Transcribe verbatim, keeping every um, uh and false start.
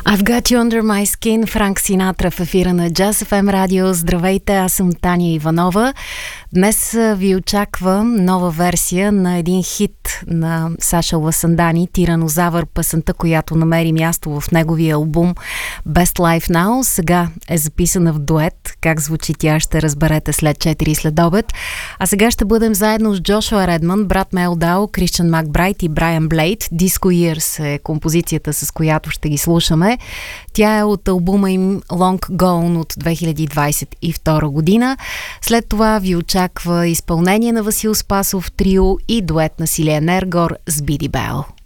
I've got you under my skin, Франк Синатра в ефира на Jazz еф ем радио. Здравейте, аз съм Таня Иванова. Днес ви очаква нова версия на един хит на Саша Ласандани, Тиранозавър, песента, която намери място в неговия албум Best Life Now. Сега е записана в дует. Как звучи тя, ще разберете след четири следобед. А сега ще бъдем заедно с Джошуа Редман, брат Мел Дао, Кристиан Макбрайт и Брайан Блейд. Disco Years е композицията, с която ще ги слушаме. Тя е от албума им Long Gone от две хиляди двадесет и втора година. След това ви очаква изпълнение на Васил Спасов трио и дует на Силия Нергор с Биди Бел.